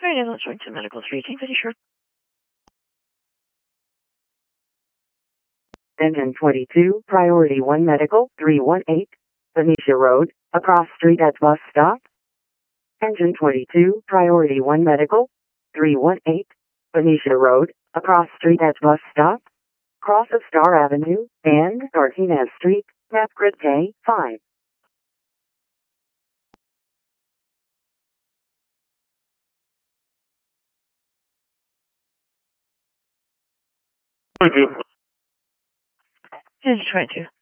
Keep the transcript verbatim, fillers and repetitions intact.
Very good, let's join to medical three, take pretty sure. Engine twenty-two, Priority one Medical, three one eight, Benicia Road, across street at bus stop. Engine twenty-two, Priority one Medical, three one eight, Benicia Road, across street at bus stop. Cross of Star Avenue, and Martinez Street, map grid K five. Engine twenty-two.